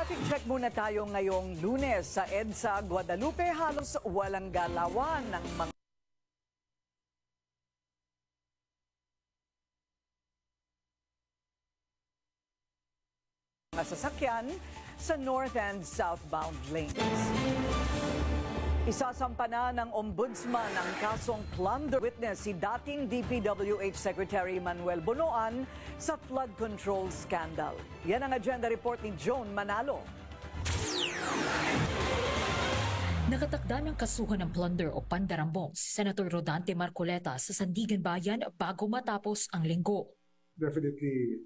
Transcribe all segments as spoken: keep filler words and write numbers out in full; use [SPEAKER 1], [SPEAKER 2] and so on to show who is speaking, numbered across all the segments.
[SPEAKER 1] Traffic check muna tayo ngayong Lunes sa EDSA Guadalupe. Halos walang galawan ng mga sasakyan sa north and southbound lanes. Isasampa na ng Ombudsman ang kasong plunder. Witness si dating D P W H Secretary Manuel Bonoan sa flood control scandal. Yan ang agenda report ni Joan Manalo.
[SPEAKER 2] Nakatakda ng kasuhan ng plunder o pandarambong si Senator Rodante Marcoleta sa Sandigan Bayan bago matapos ang linggo.
[SPEAKER 3] Definitely,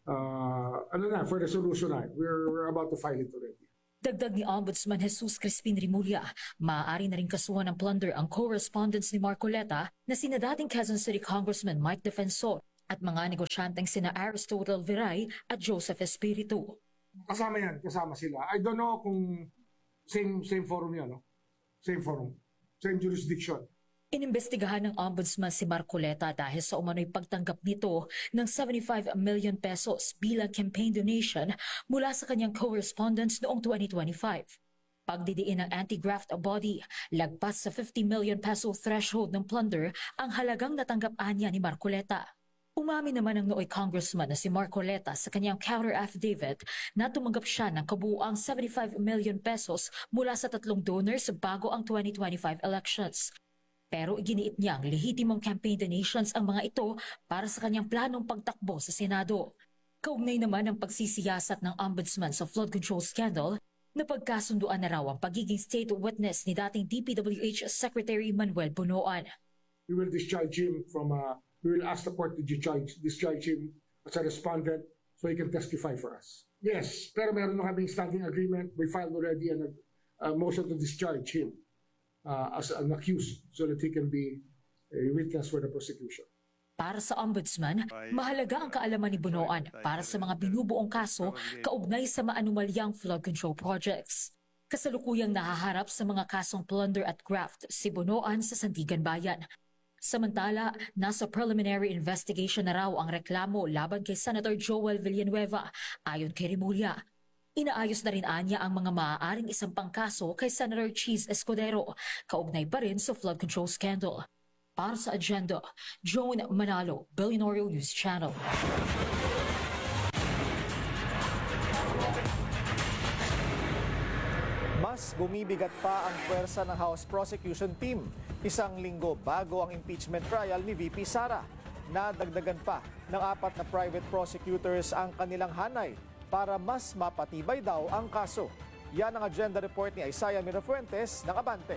[SPEAKER 3] uh, ano na, for resolution na, we're, we're about to file it already.
[SPEAKER 2] Dagdag ni Ombudsman Jesus Crispin Rimulya, maaari na rin kasuhan ng plunder ang correspondence ni Marcoleta na sina dating Quezon City Congressman Mike Defensor at mga negosyanteng sina Aristotle Viray at Joseph Espiritu.
[SPEAKER 3] Kasama yan, kasama sila. I don't know kung same same forum yan, no? Same forum, same jurisdiction.
[SPEAKER 2] Inimbestigahan ng Ombudsman si Marcoleta dahil sa umano'y pagtanggap nito ng seventy-five million pesos bilang campaign donation mula sa kanyang correspondence noong twenty twenty-five. Pagdidiin ng anti-graft body, lagpas sa fifty million peso threshold ng plunder ang halagang natanggap-an niya ni Marcoleta. Umamin naman ang nooy congressman na si Marcoleta sa kanyang counter affidavit na tumanggap siya ng kabuuang seventy-five million pesos mula sa tatlong donors bago ang twenty twenty-five elections. Pero iginiit niyang lehitimong campaign donations ang mga ito para sa kanyang planong pagtakbo sa Senado. Kaugnay naman ang pagsisiyasat ng Ombudsman sa flood control scandal na pagkasunduan na raw ang pagiging state witness ni dating D P W H Secretary Manuel Bonoan.
[SPEAKER 3] We will discharge him from, uh, we will ask the court to discharge, discharge him as a respondent so he can testify for us. Yes, pero meron na kaming standing agreement. We filed already a uh, motion to discharge him Uh, as an accused so that he can be a witness for the prosecution.
[SPEAKER 2] Para sa Ombudsman, mahalaga ang kaalaman ni Bonoan para sa mga binubuong kaso kaugnay sa maanumalyang flood control projects. Kasalukuyang nahaharap sa mga kasong plunder at graft si Bonoan sa Sandigan Bayan. Samantala, nasa preliminary investigation na raw ang reklamo laban kay Senator Joel Villanueva ayon kay Rimulya. Inaayos na rin anya ang mga maaaring isang pangkaso kay Senator Cheese Escudero, kaugnay pa rin sa flood control scandal. Para sa agenda, Joan Manalo, Billionaire News Channel.
[SPEAKER 4] Mas bumibigat pa ang pwersa ng House Prosecution Team. Isang linggo bago ang impeachment trial ni V P Sara. Nadagdagan pa ng apat na private prosecutors ang kanilang hanay para mas mapatibay daw ang kaso. Yan ang agenda report ni Isaiah Mirafuentes ng Abante.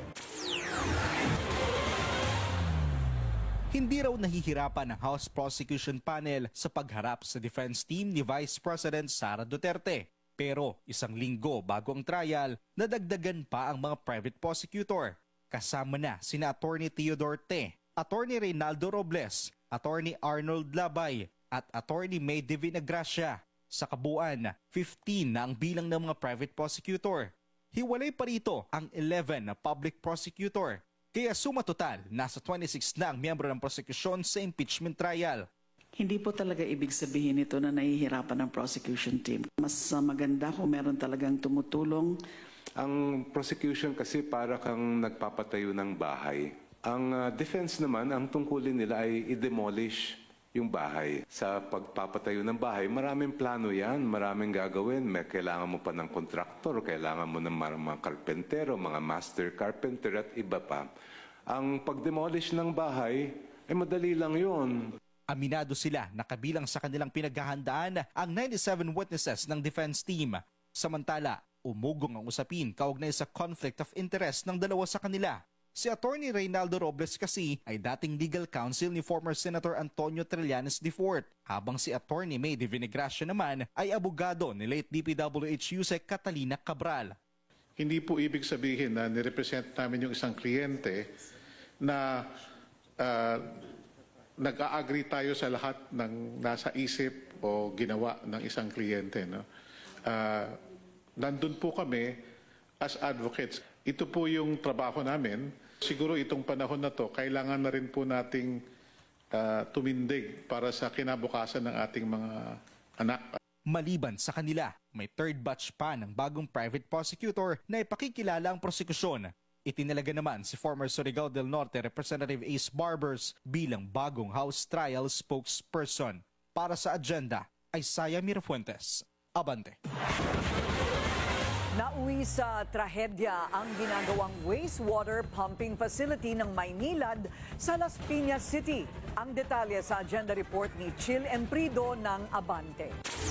[SPEAKER 5] Hindi raw nahihirapan ng House Prosecution Panel sa pagharap sa defense team ni Vice President Sara Duterte. Pero isang linggo bago ang trial, nadagdagan pa ang mga private prosecutor. Kasama na sina Attorney Theodore Te, Attorney Reynaldo Robles, Attorney Arnold Labay at Attorney May Divina Gracia. Sa kabuuan, fifteen na ang bilang ng mga private prosecutor. Hiwalay pa rito ang eleven na public prosecutor. Kaya suma total, nasa twenty-six na ang miyembro ng prosekusyon sa impeachment trial.
[SPEAKER 6] Hindi po talaga ibig sabihin ito na nahihirapan ng prosecution team. Mas uh, maganda kung meron talagang tumutulong.
[SPEAKER 7] Ang prosecution kasi para kang nagpapatayo ng bahay. Ang uh, defense naman, ang tungkulin nila ay i-demolish yung bahay. Sa pagpapatayo ng bahay, maraming plano yan, maraming gagawin. May kailangan mo pa ng kontraktor, kailangan mo ng mga karpentero, mga master carpenter at iba pa. Ang pag-demolish ng bahay, ay madali lang yun.
[SPEAKER 5] Aminado sila na kabilang sa kanilang pinaghahandaan ang ninety-seven witnesses ng defense team. Samantala, umugong ang usapin kaugnay sa conflict of interest ng dalawa sa kanila. Si Attorney Reynaldo Robles kasi ay dating legal counsel ni former Senator Antonio Trillanes the fourth, habang si Attorney May Divina Gracia naman ay abogado ni late D P W H Yusek Catalina Cabral.
[SPEAKER 8] Hindi po ibig sabihin na nirepresent namin yung isang kliyente na uh, nag-a-agree tayo sa lahat ng nasa isip o ginawa ng isang kliyente. No? Uh, nandun po kami as advocates. Ito po yung trabaho namin. Siguro itong panahon na to, kailangan na rin po nating uh, tumindig para sa kinabukasan ng ating mga anak.
[SPEAKER 5] Maliban sa kanila, may third batch pa ng bagong private prosecutor na ipakikilala ang prosekusyon. Itinalaga naman si former Surigao del Norte Representative Ace Barbers bilang bagong House Trial spokesperson. Para sa agenda, Isaiah Mirafuentes, Abante.
[SPEAKER 1] Nauwi sa trahedya ang ginagawang wastewater pumping facility ng Maynilad sa Las Piñas City. Ang detalye sa agenda report ni Chil Emprido ng Abante.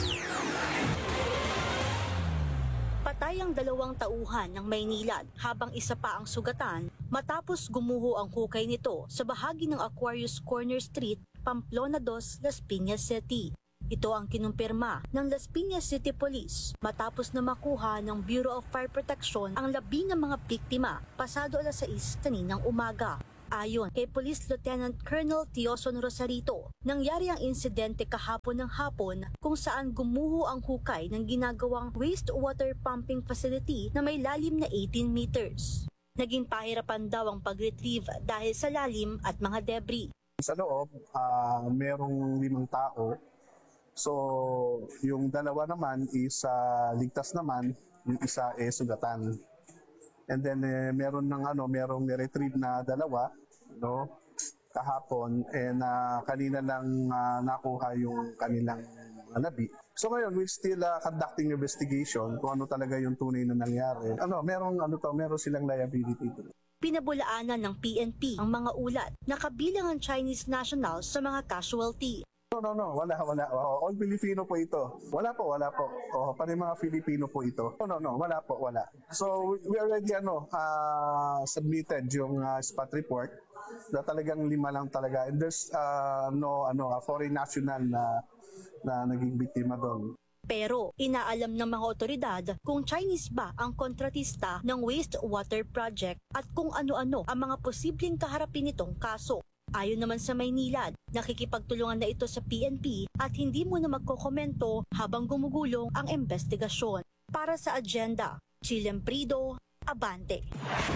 [SPEAKER 9] Patay ang dalawang tauhan ng Maynilad habang isa pa ang sugatan matapos gumuho ang hukay nito sa bahagi ng Aquarius Corner Street, Pamplona two, Las Piñas City. Ito ang kinumpirma ng Las Piñas City Police matapos na makuha ng Bureau of Fire Protection ang labi ng mga biktima pasado alas sais kaninang umaga. Ayon kay Police Lieutenant Colonel Tioson Rosarito, nangyari ang insidente kahapon ng hapon kung saan gumuho ang hukay ng ginagawang wastewater pumping facility na may lalim na eighteen meters. Naging pahirapan daw ang pag-retrieve dahil sa lalim at mga debris.
[SPEAKER 10] Sa loob, uh, merong limang tao. So, yung dalawa naman is uh, ligtas naman, yung isa eh sugatan. And then eh, meron ng ano, merong ni-retrieve na dalawa, no, kahapon, and uh, kanina lang uh, nakuha yung kanilang labi. So ngayon, we're still uh, conducting investigation kung ano talaga yung tunay na nangyari. Ano, merong ano to, meron silang liability.
[SPEAKER 9] Pinabulaanan ng P N P ang mga ulat na kabilang ang Chinese nationals sa mga casualty.
[SPEAKER 10] No, no, no. Wala, wala. Oh, all Filipino po ito. Wala po, wala po. Oh, pati mga Filipino po ito. No, no, no. Wala po, wala. So, we already ano, uh, submitted yung uh, spot report na talagang lima lang talaga. And there's uh, no ano, uh, foreign national na, na naging biktima doon.
[SPEAKER 9] Pero inaalam ng mga otoridad kung Chinese ba ang kontratista ng wastewater project at kung ano-ano ang mga posibleng kaharapin nitong kaso. Ayon naman sa Maynilad, nakikipagtulungan na ito sa P N P at hindi muna magkokomento habang gumugulong ang investigasyon. Para sa agenda, Chil Emprido, Abante.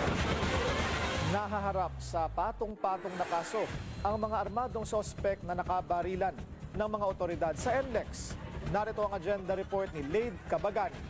[SPEAKER 4] Nahaharap sa patong-patong na kaso ang mga armadong sospek na nakabarilan ng mga otoridad sa N L E X. Narito ang agenda report ni Lade Cabagani.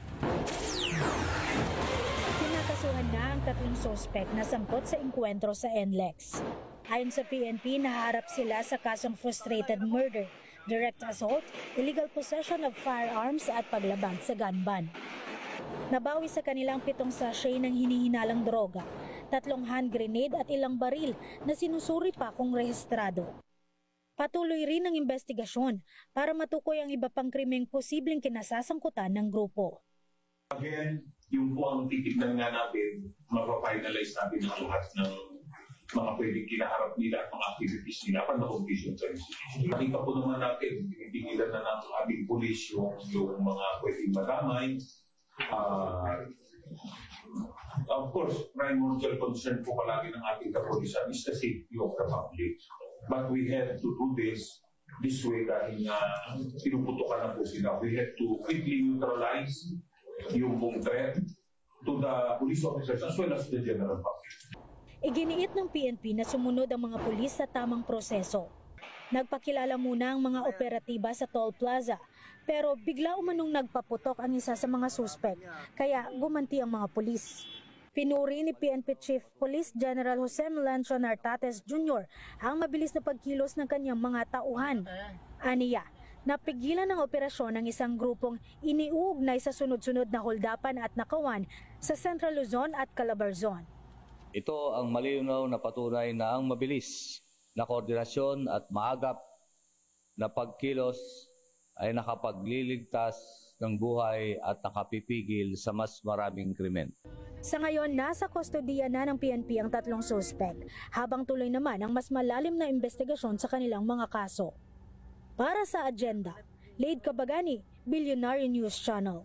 [SPEAKER 11] Kinakasuhan na ang tatlong sospek na sangkot sa engkwentro sa N L E X. Ayon sa P N P, naharap sila sa kasong frustrated murder, direct assault, illegal possession of firearms at paglabag sa gun ban. Nabawi sa kanilang pitong sachet ng hinihinalang droga, tatlong hand grenade at ilang baril na sinusuri pa kung rehistrado. Patuloy rin ang investigasyon para matukoy ang iba pang krimeng posibleng kinasasangkutan ng grupo.
[SPEAKER 12] Again, yung po ang titignan nga natin, mapafinalize natin ang lahat ng mga pwedeng kinaharap nila at mga activities nila para na-condition sa institution. Nakita po naman natin, tinitingilan na ng ating pulis yung, yung mga pwedeng madamay. Uh, of course, primordial concern po palagi ng ating kapulisan is the safety of the public. But we have to do this this way dahil uh, pinuputukan na po sila. We have to quickly neutralize yung buong threat to the police officers as well as the general public.
[SPEAKER 11] Iginiit ng P N P na sumunod ang mga pulis sa tamang proseso. Nagpakilala muna ang mga operatiba sa toll plaza, pero bigla umanong nagpaputok ang isa sa mga suspek, kaya gumanti ang mga pulis. Pinuri ni P N P Chief Police General Jose Melanchon Artates Junior ang mabilis na pagkilos ng kanyang mga tauhan. Aniya, napigilan ng operasyon ng isang grupong iniuugnay sa sunod-sunod na holdapan at nakawan sa Central Luzon at Calabarzon.
[SPEAKER 13] Ito ang malinaw na patunay na ang mabilis na koordinasyon at maagap na pagkilos ay nakapagliligtas ng buhay at nakapipigil sa mas maraming krimen.
[SPEAKER 11] Sa ngayon, nasa kustodiya na ng P N P ang tatlong suspek, habang tuloy naman ang mas malalim na investigasyon sa kanilang mga kaso. Para sa agenda, Lade Cabagani, Billionaire News Channel.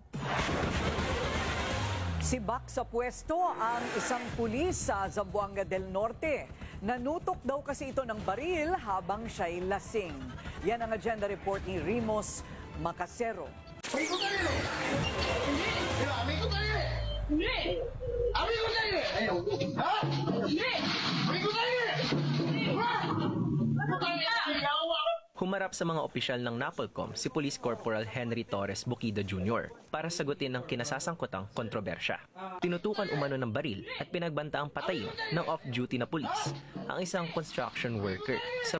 [SPEAKER 1] Sibak sa pwesto ang isang pulis sa Zamboanga del Norte. Nanutok daw kasi ito ng baril habang siya'y lasing. Yan ang agenda report ni Rimos Macasero.
[SPEAKER 14] Amigo tayo! Hindi! Amigo tayo! Hindi! Amigo tayo! Ha? Hindi! Amigo tayo! Ha? Amigo tayo!
[SPEAKER 15] Humarap Humarap sa mga opisyal ng NAPOLCOM si Police Corporal Henry Torres Bukida Junior para sagutin ng kinasasangkutang kontrobersya. Tinutukan umano ng baril at pinagbantaang patayin ng off-duty na pulis ang isang construction worker sa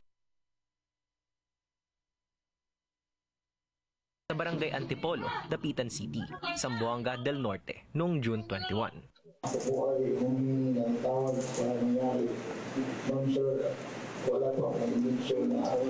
[SPEAKER 15] sa Barangay Antipolo, Dapitan City, Zamboanga del Norte noong June twenty-first.
[SPEAKER 16] Ako po ay humingi ng tawad sa nangyari. Ma'am sir, wala po akong intensyon na uh,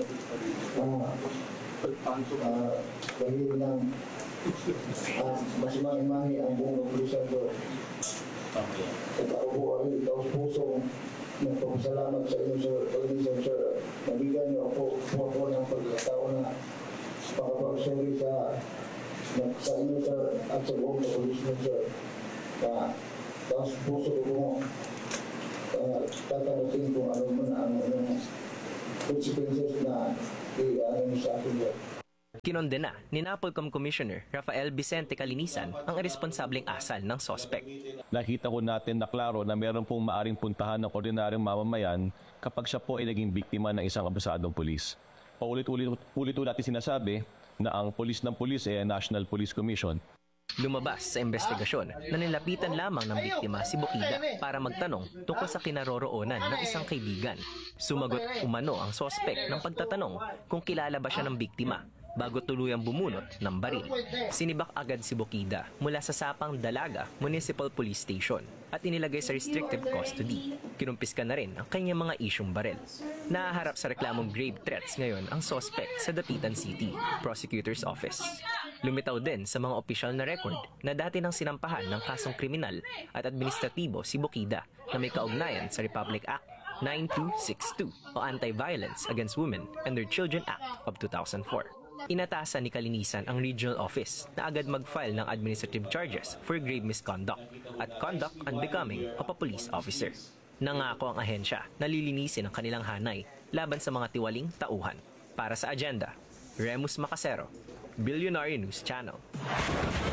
[SPEAKER 16] uh, dahil ng uh, mas maimangi ang buong operation ko. At ako po ay taos pusong nagpapasalamat sa inyo sir, sir, sir. Nabigyan niyo ako po ako ng pagkatao na pakapag-sorry sa sa inyo sir at sa buong operation sir. Uh, Tapos puso ko kung uh, tatarating kung ano man ang ano, consequences na i-ano sa akin.
[SPEAKER 15] Kinondena ni NAPOLCOM Commissioner Rafael Vicente Calinisan ang irresponsableng asal ng sospek.
[SPEAKER 17] Nakita ko natin na klaro na meron pong maaring puntahan ng ordinaryong mamamayan kapag siya po ay naging biktima ng isang abusadong pulis. Paulit-ulit ulit natin sinasabi na ang pulis ng pulis ay National Police Commission.
[SPEAKER 15] Lumabas sa investigasyon na nilapitan lamang ng biktima si Bukida para magtanong tungkol sa kinaroroonan ng isang kaibigan. Sumagot umano ang sospek ng pagtatanong kung kilala ba siya ng biktima bago tuluyang bumunot ng baril. Sinibak agad si Bukida mula sa Sapang Dalaga Municipal Police Station at inilagay sa restrictive custody. Kinumpiska na rin ang kanyang mga isyong baril. Nahaharap sa reklamong grave threats ngayon ang sospek sa Dapitan City Prosecutor's Office. Lumitaw din sa mga opisyal na record na dati nang sinampahan ng kasong kriminal at administratibo si Bukida na may kaugnayan sa Republic Act nine two six two o Anti-Violence Against Women and Their Children Act of two thousand four. Inatasan ni Calinisan ang regional office na agad mag-file ng administrative charges for grave misconduct at conduct unbecoming of a police officer. Nangako ang ahensya na lilinisin ang kanilang hanay laban sa mga tiwaling tauhan. Para sa agenda, Remus Macasero, Billionaire News Channel.